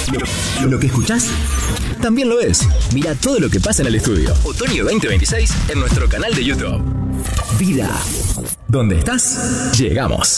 Lo que escuchás también lo ves. Mira todo lo que pasa en el estudio. Otoño 2026 en nuestro canal de YouTube. Vida. ¿Dónde estás? Llegamos.